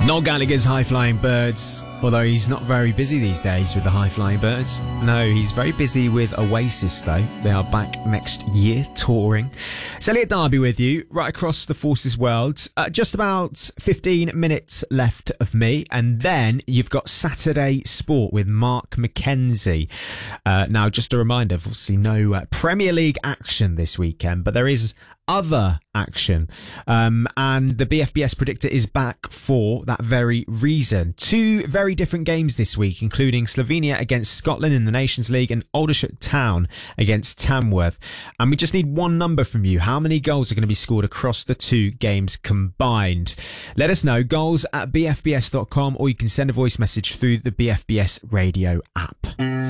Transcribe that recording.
Noel Gallagher's High Flying Birds, although he's not very busy these days with the High Flying Birds. No, he's very busy with Oasis though. They are back next year touring. It's Elliot Darby with you right across the Forces world. Just about 15 minutes left of me, and then you've got Saturday Sport with Mark Mackenzie. Now, just a reminder, obviously no Premier League action this weekend, but there is other action, and the BFBS predictor is back for that very reason. Two very different games this week, including Slovenia against Scotland in the Nations League and Aldershot Town against Tamworth. And we just need one number from you. How many goals are going to be scored across the two games combined? Let us know, goals@bfbs.com, or you can send a voice message through the BFBS radio app.